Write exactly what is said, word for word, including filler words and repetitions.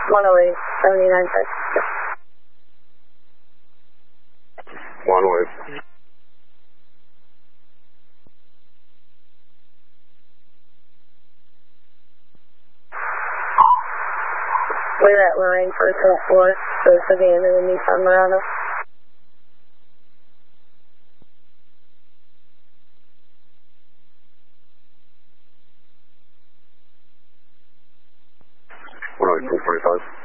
one oh eight, seventy-nine six. one oh eight. We're at Lorraine first and fourth, so it's at the end of the Nissan Murano. one oh eight, two forty-five.